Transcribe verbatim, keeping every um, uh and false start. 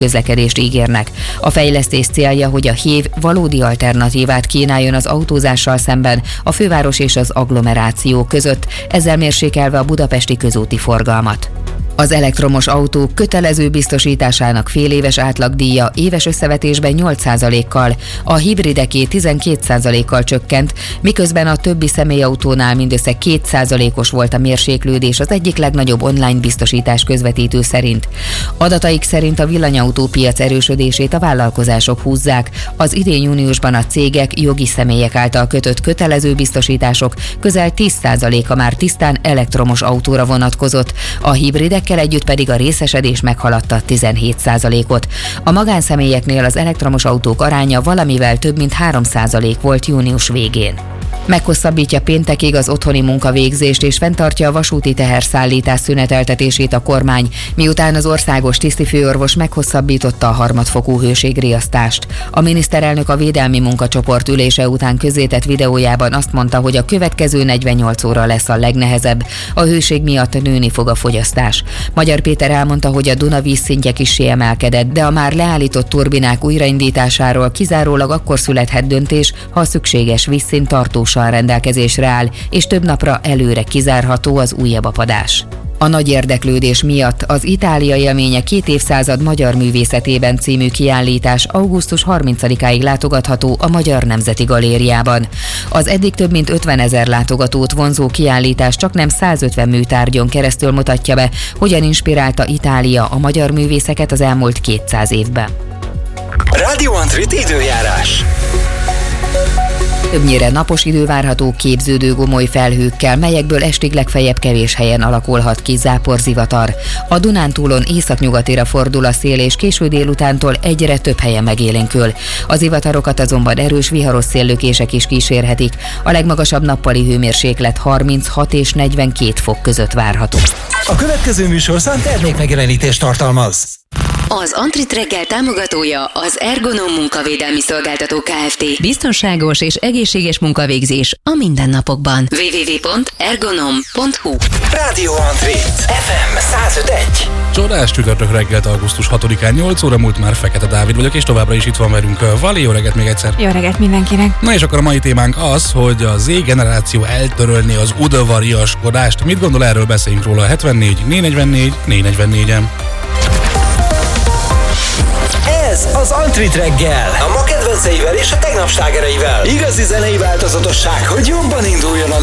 közlekedést ígérnek. A fejlesztés célja, hogy a hév valódi alternatívát kínáljon az autózással szemben a főváros és az agglomeráció között, ezzel mérsékelve a budapesti közúti forgalmat. Az elektromos autók kötelező biztosításának féléves átlagdíja éves összevetésben nyolc százalékkal, a hibrideké tizenkét százalékkal csökkent, miközben a többi személyautónál mindössze két százalékos volt a mérséklődés az egyik legnagyobb online biztosítás közvetítő szerint. Adataik szerint a villanyautópiac erősödését a vállalkozások húzzák. Az idén júniusban a cégek, jogi személyek által kötött kötelező biztosítások közel tíz százaléka már tisztán elektromos autóra vonatkozott, a hibridek együtt pedig a részesedés meghaladta tizenhét százalékot. A magánszemélyeknél az elektromos autók aránya valamivel több mint három százalék volt június végén. Meghosszabbítja péntekig az otthoni munkavégzést és fenntartja a vasúti teherszállítás szüneteltetését a kormány, miután az országos tisztifőorvos meghosszabbította a harmadfokú hőségriasztást. A miniszterelnök a védelmi munkacsoport ülése után közzétett videójában azt mondta, hogy a következő negyvennyolc óra lesz a legnehezebb, a hőség miatt nőni fog a fogyasztás. Magyar Péter elmondta, hogy a Duna vízszintje kissé emelkedett, de a már leállított turbinák újraindításáról kizárólag akkor születhet döntés, ha a szükséges vízszint tartós rendelkezésre áll, és több napra előre kizárható az újabb apadás. A nagy érdeklődés miatt az Itália élménye két évszázad magyar művészetében című kiállítás augusztus harmincadikáig látogatható a Magyar Nemzeti Galériában. Az eddig több mint ötvenezer látogatót vonzó kiállítás csaknem százötven műtárgyon keresztül mutatja be, hogyan inspirálta Itália a magyar művészeket az elmúlt kétszáz évben. Radio Antrit időjárás. Többnyire napos idő várható képződő gomoly felhőkkel, melyekből estig legfeljebb kevés helyen alakulhat ki záporzivatar. A Dunántúlon északnyugatira fordul a szél, és késő délutántól egyre több helyen megélénkül. Az zivatarokat azonban erős viharos széllökések is kísérhetik. A legmagasabb nappali hőmérséklet harminchat és negyvenkét fok között várható. A következő műsorszám termékmegjelenítést tartalmaz. Az Antrit reggel támogatója az Ergonom munkavédelmi szolgáltató Kft. Biztonságos és egészséges munkavégzés a mindennapokban. double-u double-u double-u pont ergonom pont hu Radio Antrit ef em száz öt egy. Csodás csütörtök reggelt, augusztus hatodikán, nyolc óra múlt már, Fekete Dávid vagyok, és továbbra is itt van velünk Vali. Jó reggelt még egyszer! Jó reggelt mindenkinek! Na és akkor a mai témánk az, hogy a Z-generáció eltörölné az udvariaskodást. Mit gondol erről, beszéljünk róla a hetvennégy négy negyvennégy négy negyvennégyen. Ez az Antrit reggel, a ma kedvenceivel és a tegnap slágereivel. Igazi zenei változatosság, hogy jobban induljon a